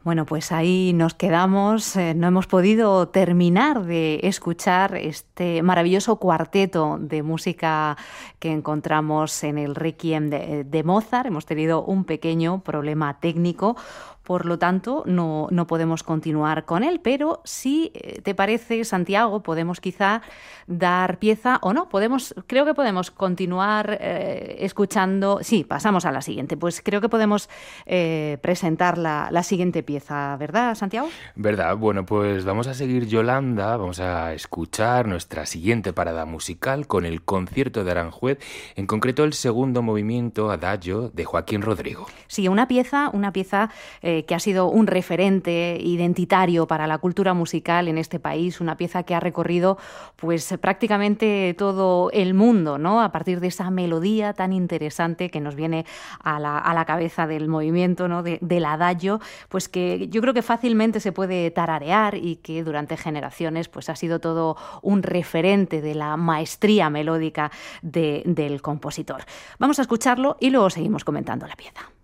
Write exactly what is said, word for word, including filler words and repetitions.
Bueno, pues ahí nos quedamos. Eh, no hemos podido terminar de escuchar este maravilloso cuarteto de música que encontramos en el Requiem de, de Mozart. Hemos tenido un pequeño problema técnico, por lo tanto no, no podemos continuar con él, pero si te parece, Santiago, podemos quizá dar pieza o no, podemos, creo que podemos continuar eh, escuchando. Sí, pasamos a la siguiente, pues creo que podemos eh, presentar la, la siguiente pieza, ¿verdad, Santiago? ¿Verdad? Bueno, pues vamos a seguir, Yolanda, vamos a escuchar nuestra siguiente parada musical con el concierto de Aranjuez, en concreto el segundo movimiento Adagio de Joaquín Rodrigo. Sí, una pieza, una pieza eh, que ha sido un referente identitario para la cultura musical en este país, una pieza que ha recorrido pues prácticamente todo el mundo, ¿no? A partir de esa melodía tan interesante que nos viene a la, a la cabeza del movimiento, ¿no? De, del Adagio, pues que yo creo que fácilmente se puede tararear y que durante generaciones pues ha sido todo un referente de la maestría melódica de, del compositor. Vamos a escucharlo y luego seguimos comentando la pieza.